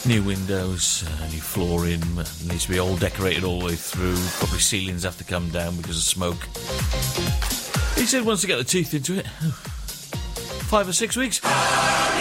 New windows, new flooring, needs to be all decorated all the way through. Probably ceilings have to come down because of smoke. He said once to get the teeth into it. 5 or 6 weeks.